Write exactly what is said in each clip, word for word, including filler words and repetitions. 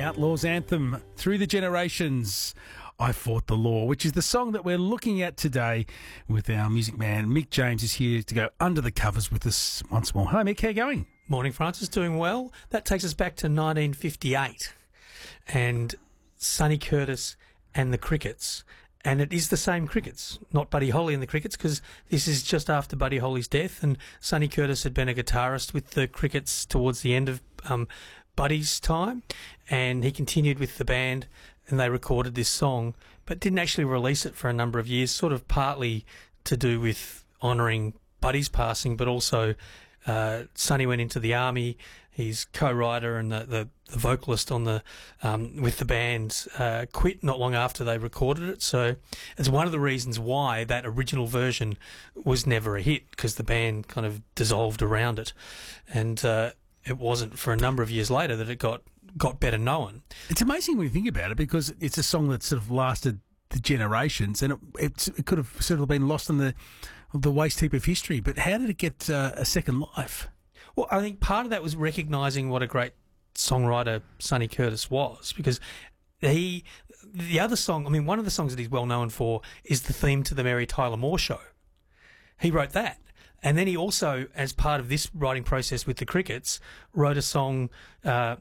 Outlaws anthem through the generations. I Fought the Law, which is the song that we're looking at today with our music man. Mick James is here to go under the covers with us once more. Hi, Mick. How are you going? Morning, Francis. Doing well. That takes us back to nineteen fifty-eight and Sonny Curtis and the Crickets. And it is the same Crickets, not Buddy Holly and the Crickets, because this is just after Buddy Holly's death, and Sonny Curtis had been a guitarist with the Crickets towards the end of um, Buddy's time, and he continued with the band, and they recorded this song, but didn't actually release it for a number of years, sort of partly to do with honouring Buddy's passing, but also uh, Sonny went into the army. He's co-writer and the, the, the vocalist on the um, with the band uh, quit not long after they recorded it. So it's one of the reasons why that original version was never a hit, because the band kind of dissolved around it, and uh, it wasn't for a number of years later that it got got better known. It's amazing when you think about it, because it's a song that sort of lasted the generations, and it, it, it could have sort of been lost on the the waste heap of history. But how did it get uh, a second life? Well, I think part of that was recognising what a great songwriter Sonny Curtis was, because he, the other song, I mean, one of the songs that he's well known for is the theme to the Mary Tyler Moore Show. He wrote that. And then he also, as part of this writing process with the Crickets, wrote a song, uh,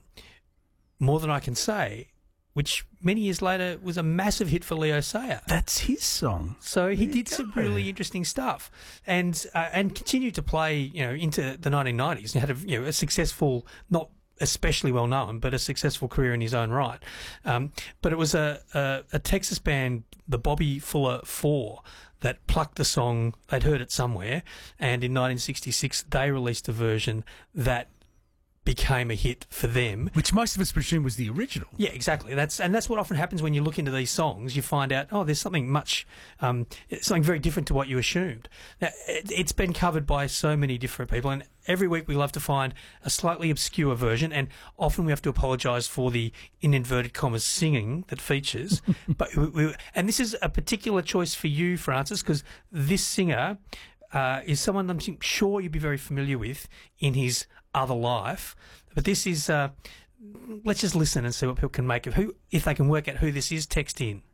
More Than I Can Say, which many years later was a massive hit for Leo Sayer. That's his song. So he did some really interesting stuff, and uh, and continued to play, you know, into the nineteen nineties. He had a, you know, a successful, not especially well known, but a successful career in his own right. Um, but it was a, a a Texas band, the Bobby Fuller Four, that plucked the song. They'd heard it somewhere, and in nineteen sixty-six they released a version that became a hit for them, which most of us presume was the original. Yeah, exactly. That's and that's what often happens when you look into these songs. You find out, oh, there's something much, um, something very different to what you assumed. Now, it, it's been covered by so many different people, and every week we love to find a slightly obscure version, and often we have to apologise for the, in inverted commas, singing that features. but we, we, and this is a particular choice for you, Francis, because this singer uh, is someone I'm sure you'd be very familiar with in his other life, but this is uh let's just listen and see what people can make of who, if they can work out who this is. Text in.